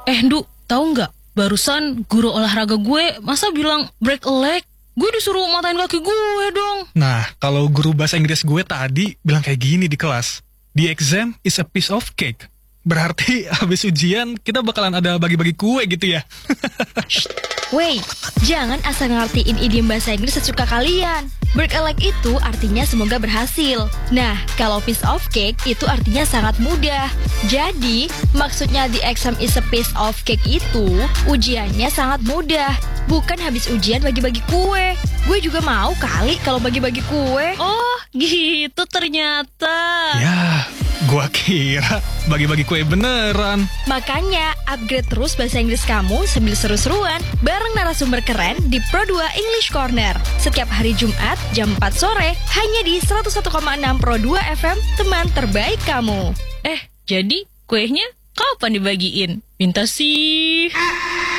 Ndu, tahu nggak? Barusan guru olahraga gue masa bilang break a leg. Gue disuruh matain kaki gue dong. Nah, kalau guru bahasa Inggris gue tadi bilang kayak gini di kelas. The exam is a piece of cake. Berarti habis ujian kita bakalan ada bagi-bagi kue gitu ya. Wait, jangan asal ngertiin idiom bahasa Inggris sesuka kalian. Break a leg itu artinya semoga berhasil. Nah, kalau piece of cake itu artinya sangat mudah. Jadi, maksudnya the exam is a piece of cake itu ujiannya sangat mudah. Bukan habis ujian bagi-bagi kue. Gue juga mau kali kalau bagi-bagi kue. Oh, gitu ternyata. Ya, gua kira bagi-bagi kue beneran. Makanya, upgrade terus bahasa Inggris kamu sambil seru-seruan bareng narasumber keren di Pro2 English Corner. Setiap hari Jumat jam 4 sore hanya di 101,6 Pro2 FM, teman terbaik kamu. Jadi kuenya kapan dibagiin? Minta sih.